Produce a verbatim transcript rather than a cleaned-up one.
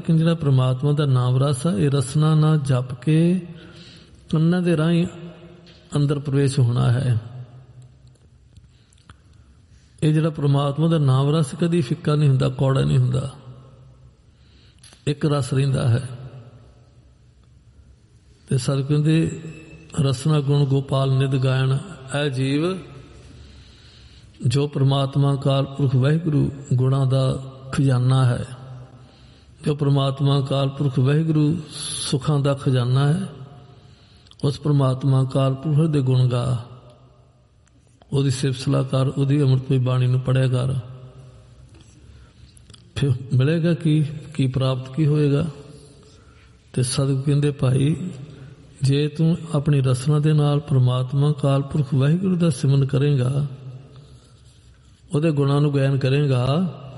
ਲੇਕਿਨ ਜਿਹੜਾ ਪ੍ਰਮਾਤਮਾ ਦਾ ਨਾਮ ਰਸ ਆ, ਇਹ ਰਸਨਾ ਨਾ ਜਪ ਕੇ ਕੰਨਾਂ ਦੇ ਰਾਹੀਂ ਅੰਦਰ ਪ੍ਰਵੇਸ਼ ਹੋਣਾ ਹੈ। ਇਹ ਜਿਹੜਾ ਪ੍ਰਮਾਤਮਾ ਦਾ ਨਾਮ ਰਸ ਕਦੀ ਫਿੱਕਾ ਨਹੀਂ ਹੁੰਦਾ, ਕੌੜਾ ਨਹੀਂ ਹੁੰਦਾ, ਇੱਕ ਰਸ ਰਹਿੰਦਾ ਹੈ। ਤੇ ਸਰ ਕਹਿੰਦੇ ਰਸਨਾ ਗੁਣ ਗੋਪਾਲ ਨਿਧ ਗਾਇਣ, ਐ ਜੀਵ ਜੋ ਪ੍ਰਮਾਤਮਾ ਅਕਾਲ ਪੁਰਖ ਵਾਹਿਗੁਰੂ ਗੁਣਾਂ ਦਾ ਖਜ਼ਾਨਾ ਹੈ, ਜੋ ਪ੍ਰਮਾਤਮਾ ਅਕਾਲ ਪੁਰਖ ਵਾਹਿਗੁਰੂ ਸੁੱਖਾਂ ਦਾ ਖਜ਼ਾਨਾ ਹੈ, ਉਸ ਪ੍ਰਮਾਤਮਾ ਅਕਾਲ ਪੁਰਖ ਦੇ ਗੁਣ ਗਾ, ਉਹਦੀ ਸਿਫਤ ਸਲਾਹ ਕਰ, ਉਹਦੀ ਅੰਮ੍ਰਿਤਮਈ ਬਾਣੀ ਨੂੰ ਪੜ੍ਹਿਆ ਕਰ। ਫਿਰ ਮਿਲੇਗਾ ਕੀ ਕੀ ਪ੍ਰਾਪਤ ਕੀ ਹੋਏਗਾ। ਤੇ ਸਤਿਗੁਰੂ ਕਹਿੰਦੇ ਭਾਈ ਜੇ ਤੂੰ ਆਪਣੀ ਰਸਨਾ ਦੇ ਨਾਲ ਪ੍ਰਮਾਤਮਾ ਅਕਾਲ ਪੁਰਖ ਵਾਹਿਗੁਰੂ ਦਾ ਸਿਮਰਨ ਕਰੇਗਾ, ਉਹਦੇ ਗੁਣਾਂ ਨੂੰ ਗਾਇਨ ਕਰੇਗਾ,